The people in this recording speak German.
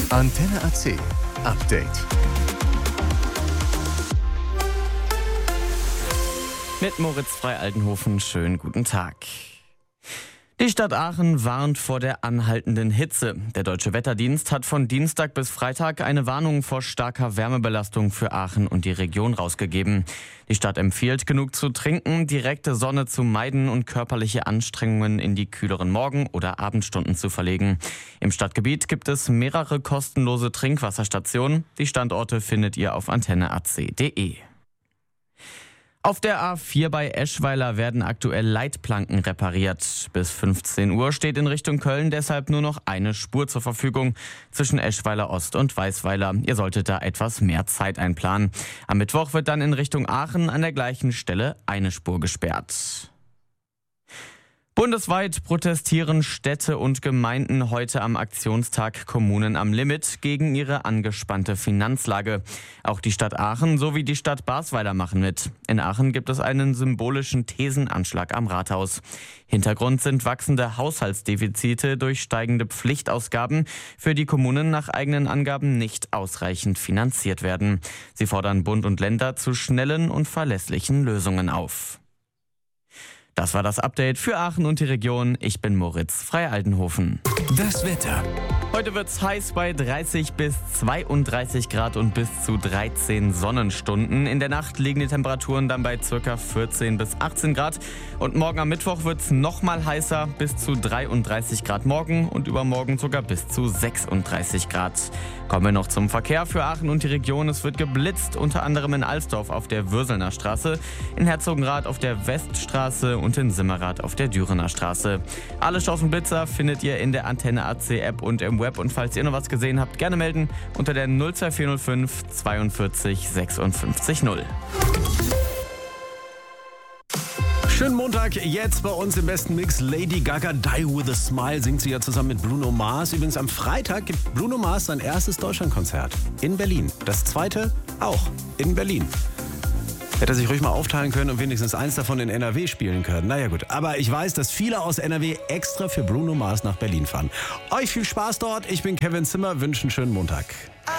Antenne AC Update. Mit Moritz Frei-Altenhofen, schönen guten Tag. Die Stadt Aachen warnt vor der anhaltenden Hitze. Der Deutsche Wetterdienst hat von Dienstag bis Freitag eine Warnung vor starker Wärmebelastung für Aachen und die Region rausgegeben. Die Stadt empfiehlt, genug zu trinken, direkte Sonne zu meiden und körperliche Anstrengungen in die kühleren Morgen- oder Abendstunden zu verlegen. Im Stadtgebiet gibt es mehrere kostenlose Trinkwasserstationen. Die Standorte findet ihr auf antenneac.de. Auf der A4 bei Eschweiler werden aktuell Leitplanken repariert. Bis 15 Uhr steht in Richtung Köln deshalb nur noch eine Spur zur Verfügung zwischen Eschweiler Ost und Weißweiler. Ihr solltet da etwas mehr Zeit einplanen. Am Mittwoch wird dann in Richtung Aachen an der gleichen Stelle eine Spur gesperrt. Bundesweit protestieren Städte und Gemeinden heute am Aktionstag Kommunen am Limit gegen ihre angespannte Finanzlage. Auch die Stadt Aachen sowie die Stadt Basweiler machen mit. In Aachen gibt es einen symbolischen Thesenanschlag am Rathaus. Hintergrund sind wachsende Haushaltsdefizite durch steigende Pflichtausgaben, für die Kommunen nach eigenen Angaben nicht ausreichend finanziert werden. Sie fordern Bund und Länder zu schnellen und verlässlichen Lösungen auf. Das war das Update für Aachen und die Region. Ich bin Moritz Frei-Altenhofen. Das Wetter. Heute wird's heiß bei 30 bis 32 Grad und bis zu 13 Sonnenstunden. In der Nacht liegen die Temperaturen dann bei ca. 14 bis 18 Grad. Und morgen am Mittwoch wird's nochmal heißer, bis zu 33 Grad morgen und übermorgen sogar bis zu 36 Grad. Kommen wir noch zum Verkehr für Aachen und die Region. Es wird geblitzt, unter anderem in Alsdorf auf der Würselner Straße, in Herzogenrath auf der Weststraße und in Simmerath auf der Dürener Straße. Alle Chancen-Blitzer findet ihr in der Antenne AC App und im Web. Und falls ihr noch was gesehen habt, gerne melden unter der 02405 42 56 0. Schönen Montag, jetzt bei uns im besten Mix Lady Gaga, Die With A Smile, singt sie ja zusammen mit Bruno Mars. Übrigens am Freitag gibt Bruno Mars sein erstes Deutschlandkonzert in Berlin. Das zweite auch in Berlin. Hätte er sich ruhig mal aufteilen können und wenigstens eins davon in NRW spielen können. Naja gut, aber ich weiß, dass viele aus NRW extra für Bruno Mars nach Berlin fahren. Euch viel Spaß dort, ich bin Kevin Zimmer, wünsche einen schönen Montag.